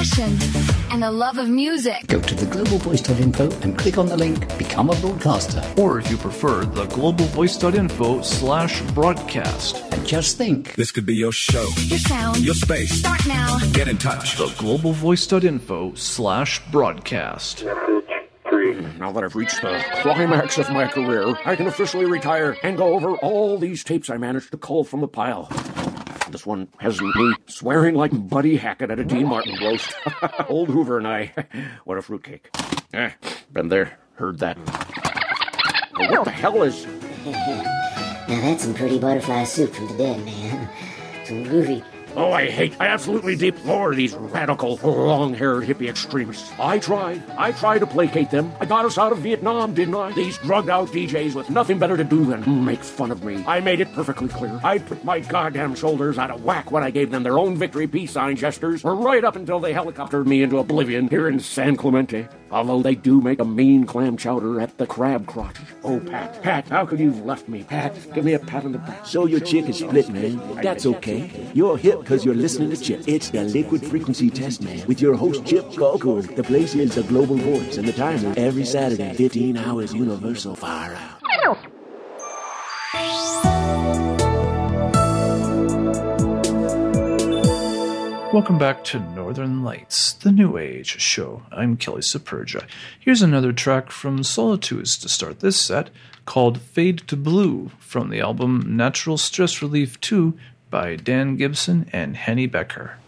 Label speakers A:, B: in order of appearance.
A: passion and the love of music.
B: Go to theglobalvoice.info and click on the link Become a Broadcaster.
C: Or if you prefer, theglobalvoice.info/broadcast.
B: And just think,
D: this could be your show,
A: Your sound.
D: your space.
A: Start now.
D: Get in touch.
C: Theglobalvoice.info/broadcast.
E: Now that I've reached the climax of my career, I can officially retire and go over all these tapes I managed to cull from the pile. This one has me swearing like Buddy Hackett at a Dean Martin roast. Old Hoover and I. What a fruitcake. Been there, heard that. What the hell is...
F: Now that's some pretty butterfly soup from the dead, man. Some groovy.
E: Oh, I absolutely deplore these radical, long-haired hippie extremists. I tried to placate them. I got us out of Vietnam, didn't I? These drugged-out DJs with nothing better to do than make fun of me. I made it perfectly clear. I put my goddamn shoulders out of whack when I gave them their own victory peace sign gestures, right up until they helicoptered me into oblivion here in San Clemente. Although they do make a mean clam chowder at the Crab Crotch. Oh, Pat, how could you have left me? Pat, give me a pat on the back.
G: So your chick is split, man. That's okay. You're hip because you're listening to Chip. It's the Liquid Frequency Test, man. With your host, Chip Colcool. The place is the Global Voice, and the time is every Saturday, 15 hours universal. Fire out.
C: Welcome back to Northern Lights, the New Age show. I'm Kelly Superga. Here's another track from Solitudes to start this set, called Fade to Blue, from the album Natural Stress Relief 2 by Dan Gibson and Henny Becker.